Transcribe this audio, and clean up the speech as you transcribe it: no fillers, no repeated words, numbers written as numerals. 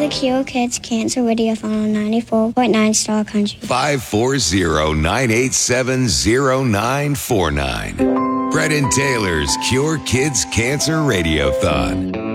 the Cure Kids Cancer Radiothon on 94.9 Star Country. 540-987-0949. Brennan Taylor's Cure Kids Cancer Radiothon.